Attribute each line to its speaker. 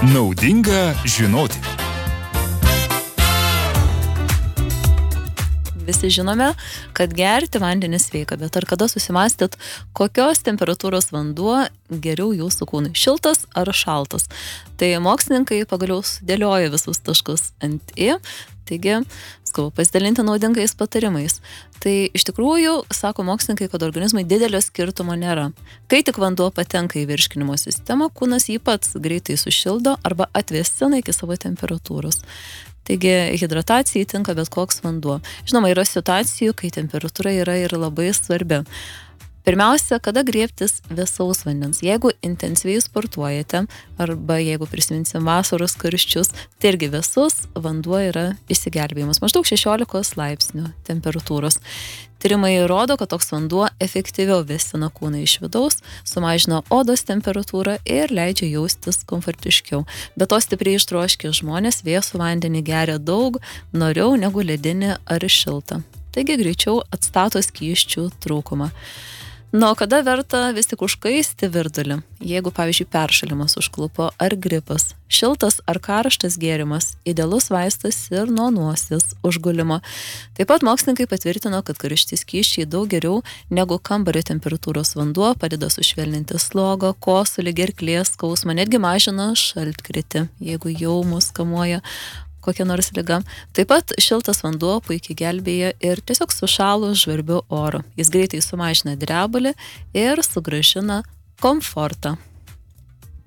Speaker 1: Naudinga žinoti.
Speaker 2: Visi žinome, kad gerti vandenį sveika, bet ar kada susimąstėt, kokios temperatūros vanduo geriau jūsų kūnui, šiltas ar šaltas? Tai mokslininkai pagaliau sudėlioja visus taškus ant I, taigi skubu pasidalinti naudingais patarimais. Tai iš tikrųjų, sako mokslininkai, kad organizmai didelio skirtumo nėra. Kai tik vanduo patenka į virškinimo sistemą, kūnas jį pats greitai sušildo arba atvėsina iki savo temperatūros. Taigi hidratacijai tinka bet koks vanduo. Žinoma, yra situacijų, kai temperatūra yra ir labai svarbi. Pirmiausia, kada griebtis vėsaus vandens. Jeigu intensyviai sportuojate arba jeigu prisiminsim vasaros karščius, tai irgi vėsus vanduo yra išsigelbėjimas. Maždaug 16 laipsnių temperatūros. Tyrimai rodo, kad toks vanduo efektyviau vėsina kūną iš vidaus, sumažina odos temperatūrą ir leidžia jaustis komfortiškiau. Be to stipriai ištroškę žmonės vėsų vandenį geria daug noriau negu ledinį ar šiltą. Taigi greičiau atstato skysčių trūkumą. Na, o kada verta vis tik užkaisti virdulį? Jeigu, pavyzdžiui, peršalimas užklupo ar gripas, šiltas ar karštas gėrimas, idealus vaistas ir nuo nosies užgulimo. Taip pat mokslininkai patvirtino, kad karšti skysčiai daug geriau negu kambario temperatūros vanduo padeda sušvelninti slogą, kosulį, gerklės skausmą, netgi mažina šaltkritį, jeigu jau mus kamuoja kokia nors liga. Taip pat šiltas vanduo puikiai gelbėja ir tiesiog sušalus žvarbiu oru. Jis greitai sumažina drebulį ir sugrąžina komfortą.